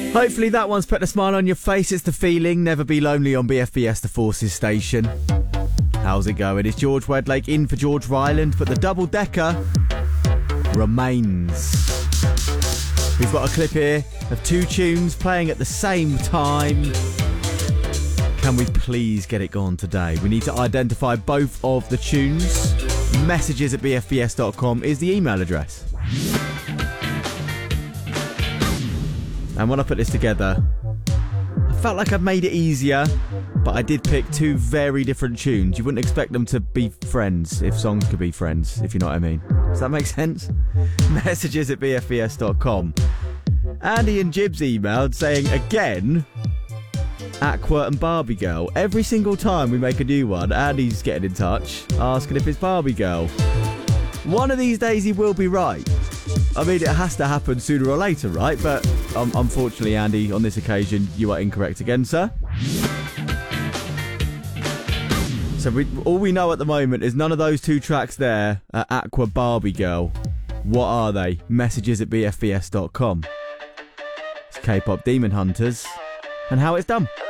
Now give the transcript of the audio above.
Hopefully that one's put a smile on your face. It's The Feeling, Never Be Lonely on BFBS, the Forces station. How's it going? It's George Wedlake in for George Ryland, but the double-decker remains. We've got a clip here of two tunes playing at the same time. Can we please get it gone today? We need to identify both of the tunes. messages@bfbs.com is the email address. And when I put this together, I felt like I'd made it easier, but I did pick two very different tunes. You wouldn't expect them to be friends if songs could be friends, if you know what I mean. Does that make sense? messages@bfbs.com. Andy and Jibs emailed saying, again, Aqua and Barbie Girl. Every single time we make a new one, Andy's getting in touch, asking if it's Barbie Girl. One of these days he will be right. I mean, it has to happen sooner or later, right? But unfortunately, Andy, on this occasion, you are incorrect again, sir. So all we know at the moment is none of those two tracks there are Aqua Barbie Girl. What are they? Messages@bfbs.com. It's K-pop Demon Hunters and How It's Done.